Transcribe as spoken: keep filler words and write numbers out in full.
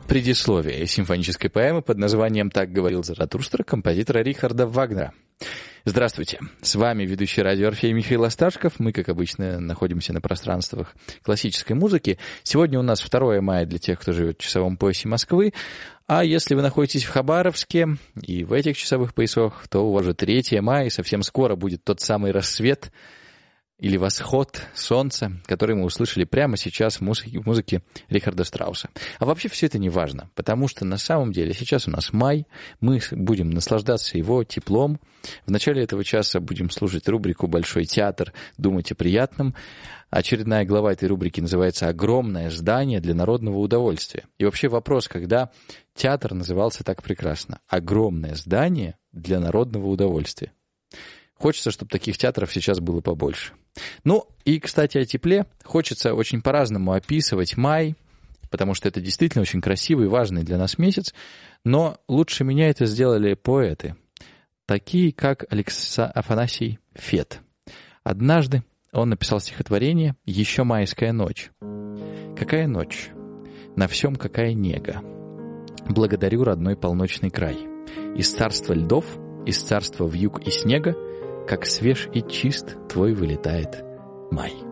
Предисловие симфонической поэмы под названием «Так говорил Заратустра» композитора Рихарда Вагнера. Здравствуйте, с вами ведущий радио Орфей Михаил Осташков. Мы, как обычно, находимся на пространствах классической музыки. Сегодня у нас второе мая для тех, кто живет в часовом поясе Москвы. А если вы находитесь в Хабаровске и в этих часовых поясах, то у вас же третье мая, и совсем скоро будет тот самый рассвет или восход солнца, который мы услышали прямо сейчас в музыке, в музыке Рихарда Штрауса. А вообще все это не важно, потому что на самом деле сейчас у нас май, мы будем наслаждаться его теплом. В начале этого часа будем слушать рубрику «Большой театр. Думать о приятном». Очередная глава этой рубрики называется «Огромное здание для народного удовольствия». И вообще вопрос, когда театр назывался так прекрасно. Огромное здание для народного удовольствия. Хочется, чтобы таких театров сейчас было побольше. Ну, и, кстати, о тепле. Хочется очень по-разному описывать май, потому что это действительно очень красивый и важный для нас месяц. Но лучше меня это сделали поэты, такие как Александр Афанасий Фет. Однажды он написал стихотворение «Еще майская ночь». Какая ночь? На всем какая нега. Благодарю родной полночный край. Из царства льдов, из царства вьюг и снега, как свеж и чист твой вылетает май.